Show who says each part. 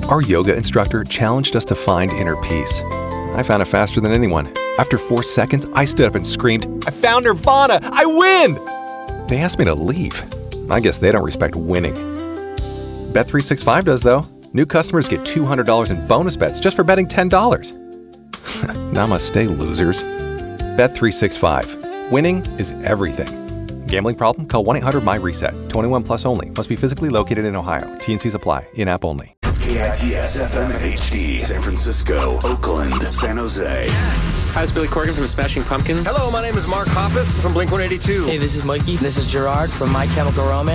Speaker 1: Our yoga instructor challenged us to find inner peace. I found it faster than anyone. After 4 seconds, I stood up and screamed, "I found Nirvana! I win!" They asked me to leave. I guess they don't respect winning. Bet365 does, though. New customers get $200 in bonus bets just for betting $10. Namaste, losers. Bet365. Winning is everything. Gambling problem? Call 1-800-MY-RESET. 21 plus only. Must be physically located in Ohio. T&Cs apply. In-app only.
Speaker 2: KITS FM HD, San Francisco, Oakland, San Jose.
Speaker 3: Hi, it's Billy Corgan from Smashing Pumpkins.
Speaker 4: Hello, my name is Mark Hoppus from Blink-182.
Speaker 5: Hey, this is Mikey. This is Gerard from My Chemical Romance.